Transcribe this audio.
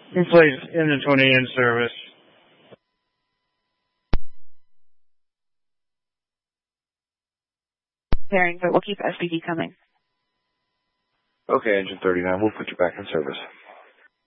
Place engine 20 in service. Bearing, but we'll keep SBD coming. Okay, engine 39, we'll put you back in service.